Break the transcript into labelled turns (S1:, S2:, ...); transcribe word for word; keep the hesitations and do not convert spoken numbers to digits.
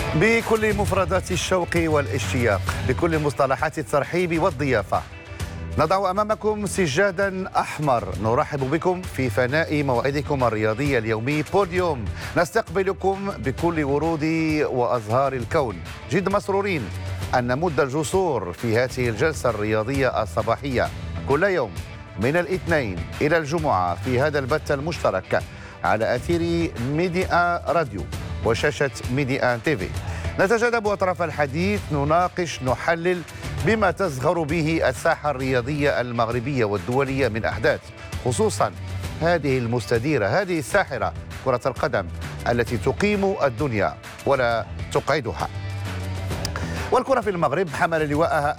S1: بكل مفردات الشوق والاشتياق، بكل مصطلحات الترحيب والضيافة، نضع أمامكم سجادا أحمر نرحب بكم في فناء موعدكم الرياضي اليومي بوديوم. نستقبلكم بكل ورود وأزهار الكون، جد مسرورين أن نمد الجسور في هذه الجلسة الرياضية الصباحية كل يوم من الاثنين إلى الجمعة في هذا البث المشترك على أثير ميديا راديو وشاشة ميديا تيفي. نتجاذب أطراف الحديث، نناقش، نحلل بما تزخر به الساحة الرياضية المغربية والدولية من أحداث، خصوصا هذه المستديرة، هذه الساحرة كرة القدم التي تقيم الدنيا ولا تقعدها. والكرة في المغرب حمل لواءها